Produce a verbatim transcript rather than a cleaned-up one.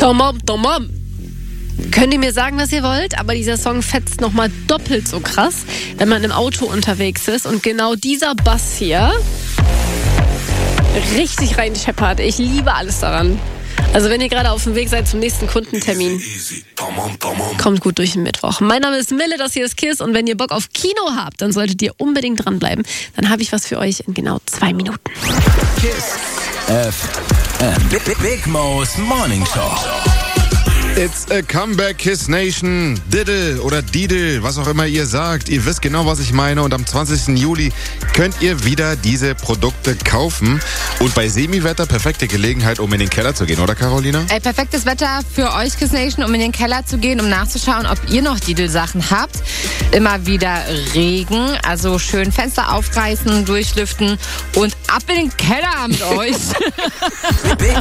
Tomom, tomom. Könnt ihr mir sagen, was ihr wollt, aber dieser Song fetzt nochmal doppelt so krass, wenn man im Auto unterwegs ist. Und genau dieser Bass hier richtig rein scheppert. Ich liebe alles daran. Also wenn ihr gerade auf dem Weg seid zum nächsten Kundentermin, kommt gut durch den Mittwoch. Mein Name ist Mille, das hier ist KISS. Und wenn ihr Bock auf Kino habt, dann solltet ihr unbedingt dranbleiben. Dann habe ich was für euch in genau zwei Minuten. KISS F M. Big, Big Mo's Morning Show. It's a comeback, KISS Nation. Diddle oder Didel, was auch immer ihr sagt. Ihr wisst genau, was ich meine. Und am zwanzigsten Juli könnt ihr wieder diese Produkte kaufen. Und bei Semiwetter perfekte Gelegenheit, um in den Keller zu gehen, oder Carolina? Ey, perfektes Wetter für euch, KISS Nation, um in den Keller zu gehen, um nachzuschauen, ob ihr noch Didel-Sachen habt. Immer wieder Regen, also schön Fenster aufreißen, durchlüften und ab in den Keller mit euch. Big